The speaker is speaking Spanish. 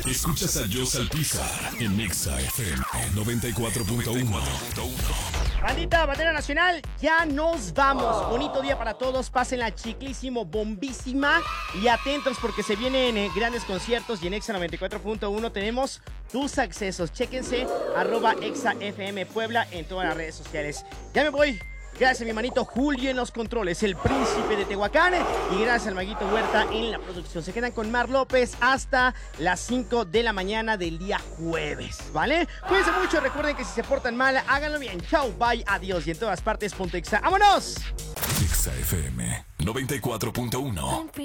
Escuchas a Josh Alpizar en Exa FM 94.1. Bandita, bandera nacional, ya nos vamos. Bonito día para todos, pásenla chiclísimo, bombísima y atentos porque se vienen grandes conciertos y en Exa 94.1 tenemos tus accesos. Chéquense, @ExaFM Puebla en todas las redes sociales. Ya me voy. Gracias a mi manito Julio en los controles, el príncipe de Tehuacán, y gracias al maguito Huerta en la producción. Se quedan con Mar López hasta las 5 de la mañana del día jueves, ¿vale? Cuídense mucho, recuerden que si se portan mal, háganlo bien. Chau, bye, adiós y en todas partes, .exa. ¡Vámonos! Exa FM 94.1.